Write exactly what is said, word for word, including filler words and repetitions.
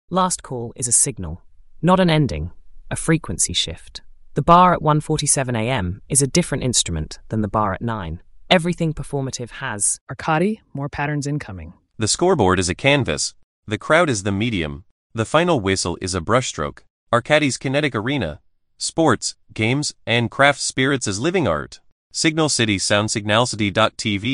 Last call is a signal, not an ending, a frequency shift. The bar at one forty-seven a m is a different instrument than the bar at nine. Everything performative has Arcadi, more patterns incoming. The scoreboard is a canvas. The crowd is the medium. The final whistle is a brushstroke. Arcadi's kinetic arena. Sports, games, and craft spirits as living art. Signal City Sound Signalcity dot T V